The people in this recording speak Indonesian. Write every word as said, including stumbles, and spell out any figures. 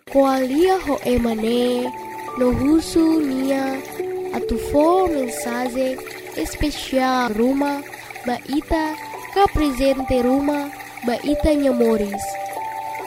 Koalia ho emane no husu nia atufo mensagem especial Ruma ba ita ka presente Ruma ba ita nyamores